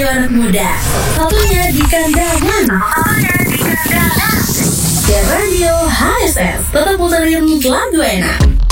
anak muda. Satunya di kandang mana? Ke Radio HSS. Tetap puterin lagu enak.